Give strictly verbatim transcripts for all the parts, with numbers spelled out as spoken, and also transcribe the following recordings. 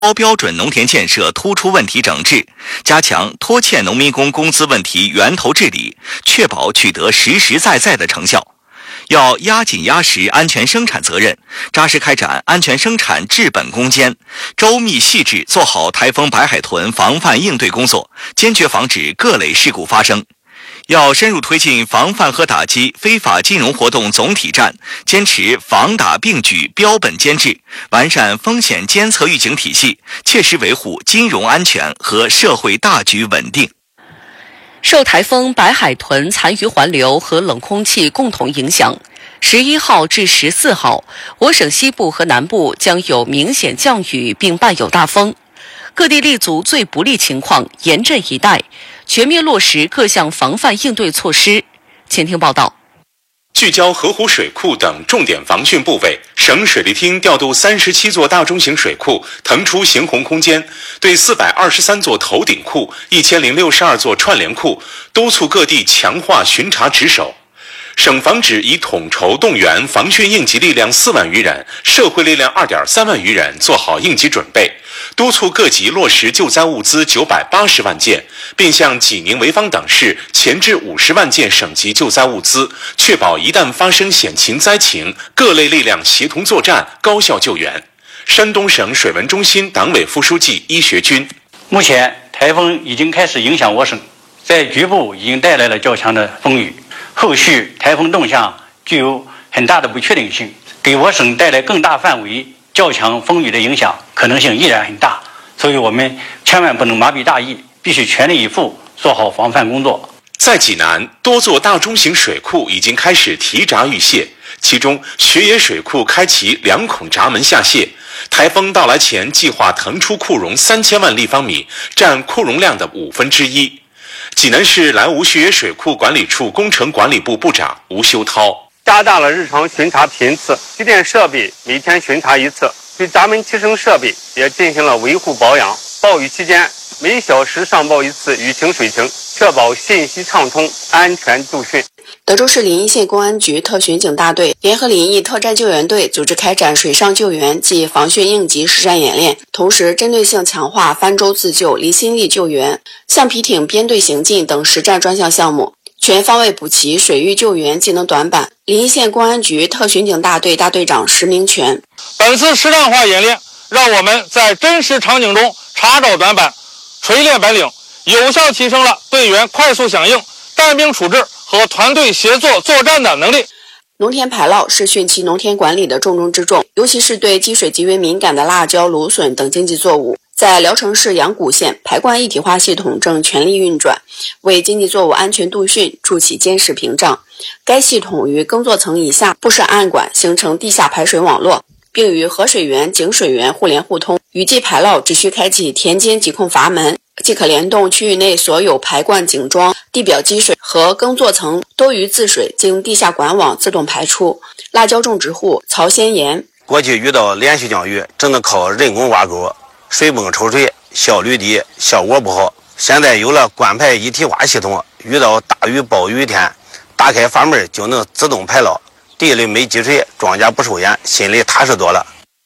高标准农田建设突出问题整治，加强拖欠农民工工资问题源头治理，确保取得实实在在的成效。要压紧压实安全生产责任，扎实开展安全生产治本攻坚，周密细致做好台风白海豚防范应对工作，坚决防止各类事故发生。要深入推进防范和打击非法金融活动总体战，坚持防打并举标本兼治，完善风险监测预警体系，切实维护金融安全和社会大局稳定。 受台风白海豚残余环流和冷空气共同影响，十一号至十四号，我省西部和南部将有明显降雨并伴有大风，各地立足最不利情况，严阵以待，全面落实各项防范应对措施。前听报道。 聚焦河湖水库等重点防汛部位，省水利厅调度三十七座大中型水库腾出行洪空间，对四百二十三座头顶库、一千零六十二座串联库督促各地强化巡查值守。省防指已统筹动员防汛应急力量四万余人，社会力量二点三万余人做好应急准备，督促各级落实救灾物资九百八十万件，并向济宁、潍坊等市前置五十万件省级救灾物资，确保一旦发生险情灾情，各类力量协同作战，高效救援。山东省水文中心党委副书记伊学军： 目前台风已经开始影响我省，在局部已经带来了较强的风雨，后续台风动向具有很大的不确定性，给我省带来更大范围较强风雨的影响可能性依然很大，所以我们千万不能麻痹大意，必须全力以赴做好防范工作。 在济南，多座大中型水库已经开始提闸预泄，其中学野水库开启两孔闸门下泄，台风到来前计划腾出库容三千万立方米，占库容量的五分之一。济南市莱芜学野水库管理处工程管理部部长吴修涛： 加大了日常巡查频次，机电设备每天巡查一次，对闸门提升设备也进行了维护保养。暴雨期间，每小时上报一次雨情水情，确保信息畅通，安全度汛。 德州市临沂县公安局特巡警大队联合临沂特战救援队组织开展水上救援暨防汛应急实战演练，同时针对性强化泛舟自救、离心力救援、橡皮艇编队行进等实战专项项目，全方位补齐水域救援技能短板。临沂县公安局特巡警大队大队长石明全： 本次实战化演练让我们在真实场景中查找短板，锤炼本领，有效提升了队员快速响应、带兵处置和团队协作作战的能力。 农田排涝是汛期农田管理的重中之重，尤其是对积水极为敏感的辣椒、芦笋等经济作物。在聊城市阳谷县，排灌一体化系统正全力运转，为经济作物安全度汛筑起坚实屏障。该系统于耕作层以下布设暗管，形成地下排水网络，并与河水源、井水源互联互通。雨季排涝只需开启田间疾控阀门，即可联动区域内所有排灌井桩、地表积水和耕作层多余自水经地下管网自动排出。辣椒种植户曹先言： 过去遇到连续降雨，只能靠人工挖沟，水泵抽水，效率低，效果不好。现在有了灌排一体化系统，遇到大雨暴雨天，打开阀门就能自动排涝，地里没积水，庄稼不受淹，心里踏实多了。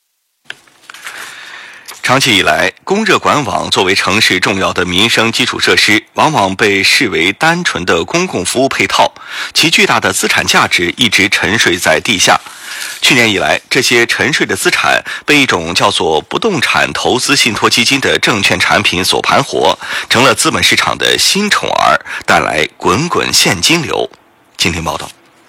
长期以来，供热管网作为城市重要的民生基础设施，往往被视为单纯的公共服务配套，其巨大的资产价值一直沉睡在地下。去年以来，这些沉睡的资产被一种叫做不动产投资信托基金的证券产品所盘活，成了资本市场的新宠儿，带来滚滚现金流。今天报道。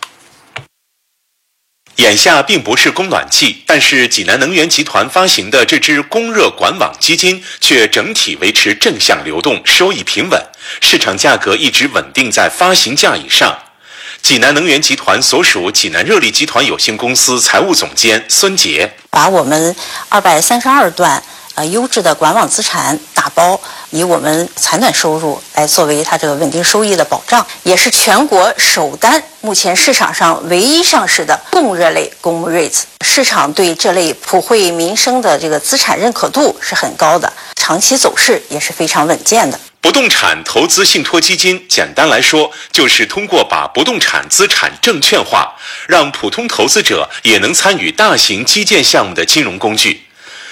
眼下并不是供暖季，但是济南能源集团发行的这支供热管网基金却整体维持正向流动，收益平稳，市场价格一直稳定在发行价以上。济南能源集团所属济南热力集团有限公司财务总监孙杰： 把我们二百三十二段呃优质的管网资产打包，以我们残短收入来作为它这个稳定收益的保障，也是全国首单目前市场上唯一上市的供热类公募 REITs。市场对这类普惠民生的这个资产认可度是很高的，长期走势也是非常稳健的。 不动产投资信托基金简单来说，就是通过把不动产资产证券化，让普通投资者也能参与大型基建项目的金融工具。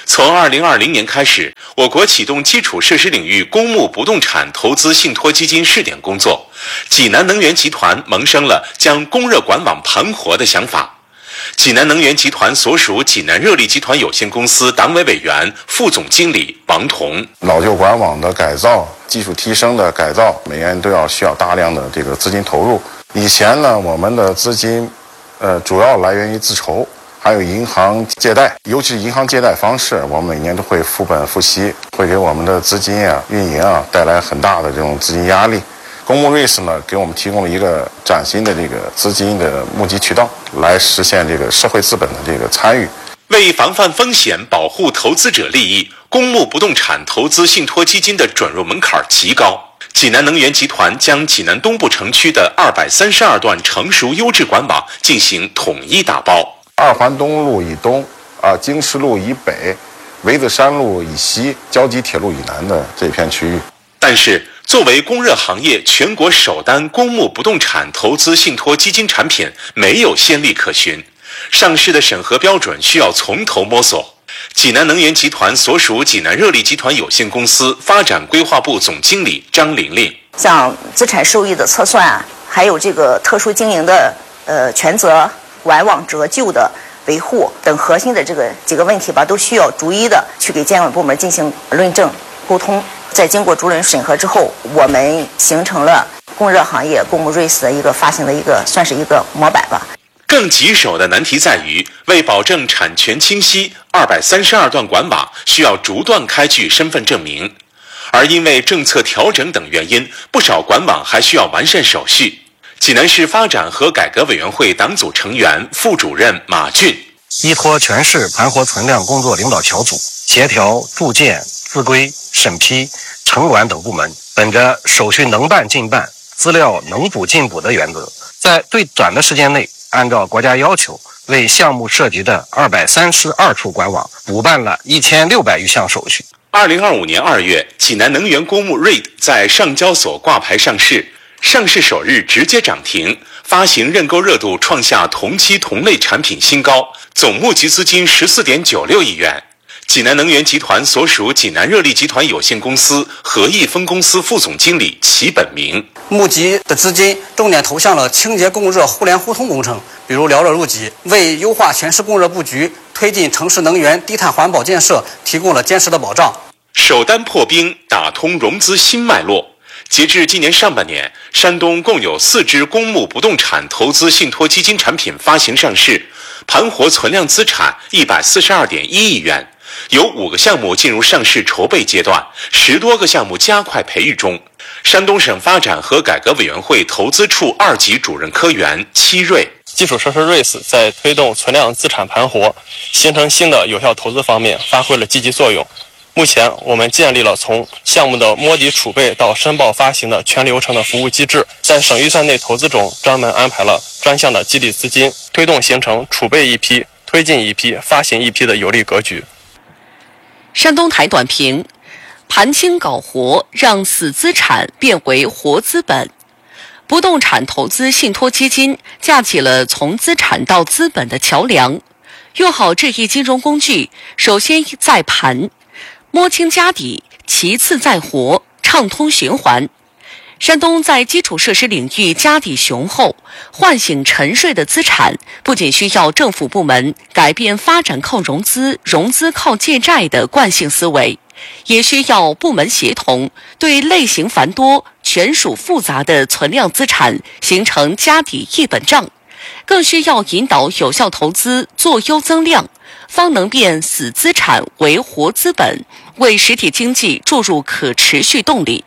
从二零二零年开始，我国启动基础设施领域公募不动产投资信托基金试点工作。济南能源集团萌生了将供热管网盘活的想法。济南能源集团所属济南热力集团有限公司党委委员、副总经理王彤： 老旧管网的改造、技术提升的改造，每年都要需要大量的这个资金投入。以前呢，我们的资金，呃，主要来源于自筹。还有银行借贷，尤其是银行借贷方式，我们每年都会付本付息，会给我们的资金啊、运营啊带来很大的这种资金压力。公募瑞士呢，给我们提供了一个崭新的这个资金的募集渠道，来实现这个社会资本的这个参与。 为防范风险，保护投资者利益，公募不动产投资信托基金的准入门槛极高。济南能源集团将济南东部城区的二百三十二段成熟优质管网进行统一打包。 二环东路以东啊，经十路以北，围子山路以西，交集铁路以南的这片区域。 但是，作为供热行业全国首单公募不动产投资信托基金产品，没有先例可循，上市的审核标准需要从头摸索。济南能源集团所属济南热力集团有限公司发展规划部总经理张玲玲： 像资产收益的测算啊，还有这个特殊经营的呃权责。管网折旧的维护等核心的这个几个问题吧，都需要逐一的去给监管部门进行论证沟通。在经过逐轮审核之后，我们形成了供热行业公募瑞士的一个发行的一个算是一个模板吧。 更棘手的难题在于，为保证产权清晰，二百三十二段管网需要逐段开具身份证明，而因为政策调整等原因，不少管网还需要完善手续。济南市发展和改革委员会党组成员、副主任马俊： 依托全市盘活存量工作领导小组，协调住建、自规、审批、城管等部门，本着手续能办尽办、资料能补尽补的原则，在最短的时间内，按照国家要求，为项目涉及的二百三十二处管网补办了一千六百余项手续。 二零二五年二月，济南能源公募 R E I D 在上交所挂牌上市。上市首日直接涨停，发行认购热度创下同期同类产品新高，总募集资金 十四点九六亿元。济南能源集团所属济南热力集团有限公司合益分公司副总经理齐本明： 募集的资金重点投向了清洁供热互联互通工程，比如聊热入集，为优化全市供热布局、推进城市能源低碳环保建设提供了坚实的保障。 首单破冰，打通融资新脉络。截至今年上半年，山东共有四只公募不动产投资信托基金产品发行上市，盘活存量资产一百四十二点一亿元，有五个项目进入上市筹备阶段，十多个项目加快培育中。山东省发展和改革委员会投资处二级主任科员戚瑞： 基础设施 R E I S 在推动存量资产盘活、形成新的有效投资方面发挥了积极作用。目前，我们建立了从项目的摸底储备到申报发行的全流程的服务机制，在省预算内投资中专门安排了专项的激励资金，推动形成储备一批、推进一批、发行一批的有利格局。 山东台短评：盘清搞活，让死资产变为活资本。不动产投资信托基金架起了从资产到资本的桥梁，用好这一金融工具，首先在盘。摸清家底，其次在活，畅通循环。山东在基础设施领域家底雄厚，唤醒沉睡的资产，不仅需要政府部门改变发展靠融资、融资靠借债的惯性思维，也需要部门协同，对类型繁多、权属复杂的存量资产形成家底一本账，更需要引导有效投资做优增量，方能变死资产为活资本，为实体经济注入可持续动力。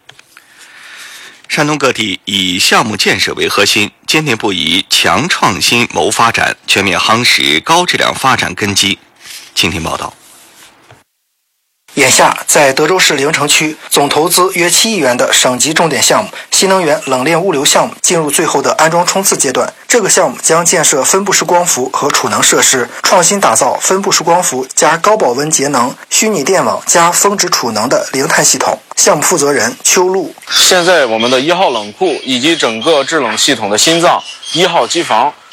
山东各地以项目建设为核心，坚定不移强创新谋发展，全面夯实高质量发展根基。请听报道。 眼下，在德州市凌城区，总投资约七亿元的省级重点项目新能源冷链物流项目进入最后的安装冲刺阶段。这个项目将建设分布式光伏和储能设施，创新打造分布式光伏加高保温节能、虚拟电网加峰值储能的零碳系统。项目负责人邱路： 现在我们的一号冷库以及整个制冷系统的心脏一号机房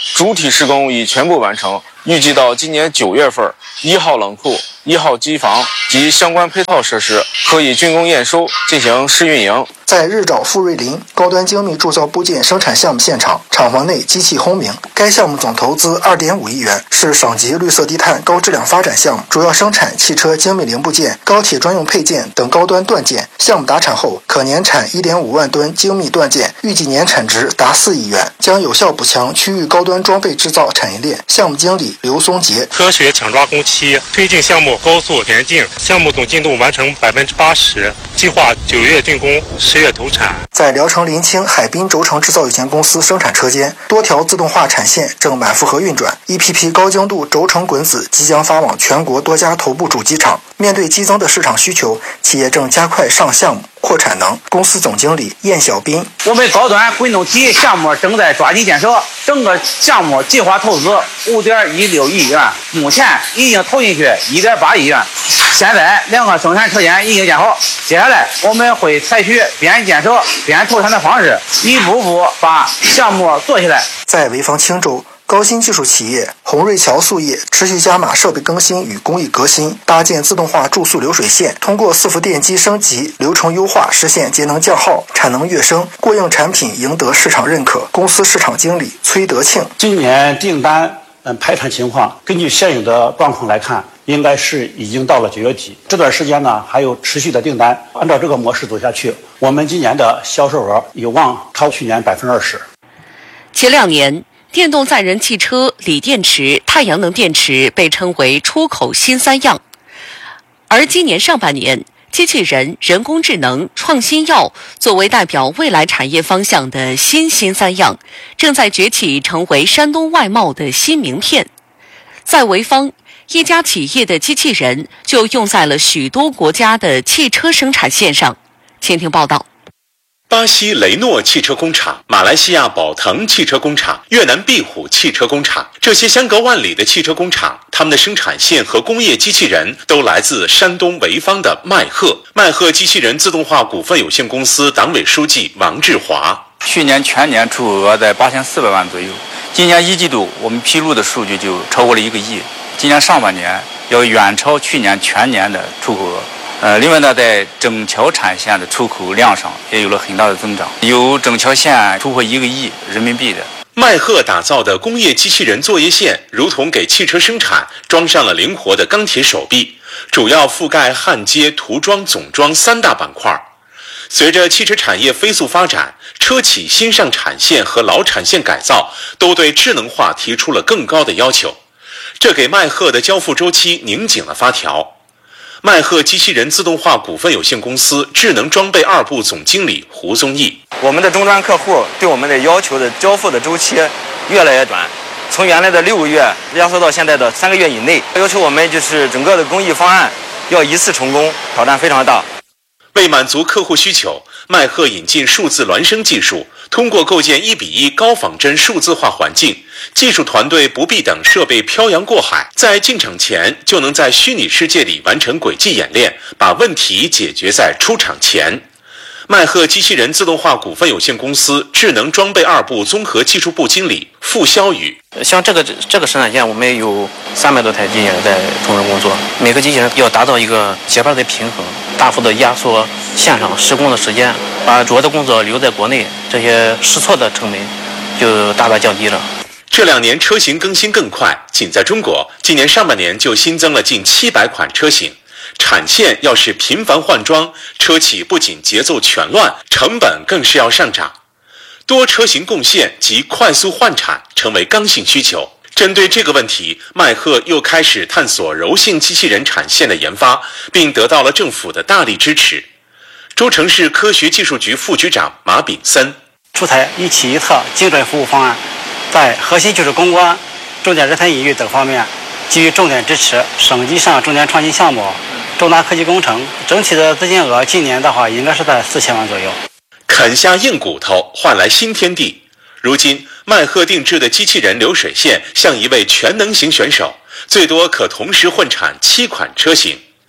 主体施工已全部完成，预计到今年九月份，一号冷库、一号机房及相关配套设施可以竣工验收，进行试运营。 在日照富瑞林高端精密铸造部件生产项目现场，厂房内机器轰鸣。该项目总投资二点五亿元，是省级绿色低碳高质量发展项目，主要生产汽车精密零部件、高铁专用配件等高端锻件。项目达产后，可年产一点五万吨精密锻件，预计年产值达四亿元，将有效补强区域高端装备制造产业链。项目经理刘松杰： 科学抢抓工期，推进项目高速前进，项目总进度完成百分之八十，计划九月竣工，十月投产。 在聊城临清海滨轴承制造有限公司生产车间，多条自动化产线正满负荷运转，一批批高精度轴承滚子即将发往全国多家头部主机厂。面对激增的市场需求，企业正加快上项目扩产能。公司总经理燕小斌： 我们高端滚动体项目正在抓紧建设，整个项目计划投资五点一六亿元，目前已经投进去一点八亿元。现在两个生产车间已经建好，接下来我们会采取边建设边投产的方式，一步步把项目做起来。 在潍坊青州，高新技术企业红瑞桥塑业持续加码设备更新与工艺革新，搭建自动化注塑流水线，通过伺服电机升级、流程优化，实现节能降耗、产能跃升，过硬产品赢得市场认可。公司市场经理崔德庆： 今年订单嗯排产情况，根据现有的状况来看，应该是已经到了九月底，这段时间呢还有持续的订单，按照这个模式走下去，我们今年的销售额有望超去年百分之二十。 前两年，电动载人汽车、锂电池、太阳能电池被称为出口新三样，而今年上半年，机器人、人工智能、创新药作为代表未来产业方向的新新三样，正在崛起，成为山东外贸的新名片。在潍坊，一家企业的机器人就用在了许多国家的汽车生产线上。请听报道。 巴西雷诺汽车工厂、马来西亚宝腾汽车工厂、越南壁虎汽车工厂，这些相隔万里的汽车工厂，他们的生产线和工业机器人都来自山东潍坊的迈鹤。迈鹤机器人自动化股份有限公司党委书记王志华： 去年全年出口额在八千四百万左右，今年一季度我们披露的数据就超过了一个亿，今年上半年要远超去年全年的出口额。呃，另外呢，在整条产线的出口量上也有了很大的增长，有整条线突破一个亿人民币的。 迈鹤打造的工业机器人作业线，如同给汽车生产装上了灵活的钢铁手臂，主要覆盖焊接、涂装、总装三大板块。随着汽车产业飞速发展，车企新上产线和老产线改造都对智能化提出了更高的要求，这给迈鹤的交付周期拧紧了发条。迈鹤机器人自动化股份有限公司智能装备二部总经理胡宗义： 我们的终端客户对我们的要求的交付的周期越来越短，从原来的六个月压缩到现在的三个月以内，要求我们就是整个的工艺方案要一次成功，挑战非常大。 为满足客户需求，迈鹤引进数字孪生技术，通过构建一比一高仿真数字化环境，技术团队不必等设备漂洋过海，在进场前就能在虚拟世界里完成轨迹演练，把问题解决在出厂前。迈鹤机器人自动化股份有限公司智能装备二部综合技术部经理付肖宇： 像这个这个生产线，我们有三百多台机器人在同时工作，每个机器人要达到一个节拍的平衡，大幅的压缩线上施工的时间，把主要的工作留在国内，这些试错的成本就大大降低了。 这两年车型更新更快，仅在中国，今年上半年就新增了近七百款车型。产线要是频繁换装，车企不仅节奏全乱，成本更是要上涨。多车型共线及快速换产成为刚性需求。针对这个问题，迈鹤又开始探索柔性机器人产线的研发，并得到了政府的大力支持。州城市科学技术局副局长马炳森： 出台一企一特精准服务方案，在核心技术攻关、重点人才引育等方面给予重点支持，省级上重点创新项目、重大科技工程，整体的资金额今年的话应该是在四千万左右。 啃下硬骨头换来新天地。如今迈鹤定制的机器人流水线像一位全能型选手，最多可同时混产七款车型。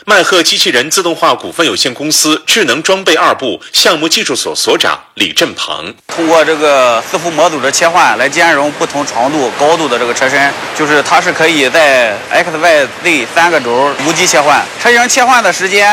迈鹤机器人自动化股份有限公司智能装备二部项目技术所所长李振鹏： 通过这个伺服模组的切换来兼容不同长度、高度的这个车身，就是它是可以在 X、Y、Z 三个轴无机切换，车型切换的时间